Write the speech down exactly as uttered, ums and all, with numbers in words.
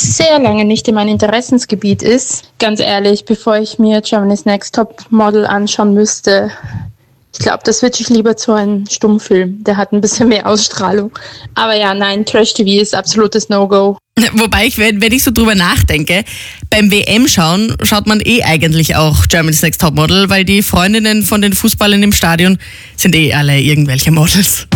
sehr lange nicht in meinem Interessensgebiet ist. Ganz ehrlich, bevor ich mir Germany's Next Top Model anschauen müsste, ich glaube, das switche ich lieber zu einem Stummfilm. Der hat ein bisschen mehr Ausstrahlung. Aber ja, nein, Trash-T V ist absolutes No-Go. Wobei, ich, wenn ich so drüber nachdenke, beim W M-Schauen schaut man eh eigentlich auch Germany's Next Topmodel, weil die Freundinnen von den Fußballern im Stadion sind eh alle irgendwelche Models.